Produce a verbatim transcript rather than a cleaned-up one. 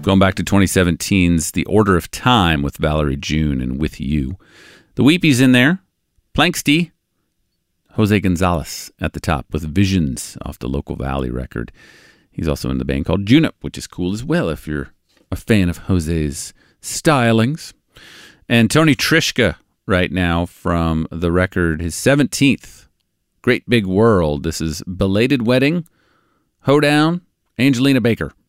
Going back to twenty seventeen's The Order of Time with Valerie June and With You. The Weepies in there. Planksty. Jose Gonzalez at the top with Visions off the Local Valley record. He's also in the band called Junip, which is cool as well if you're a fan of Jose's stylings. And Tony Trischka right now from the record, his seventeenth, Great Big World. This is Belated Wedding, Hoedown, Angelina Baker.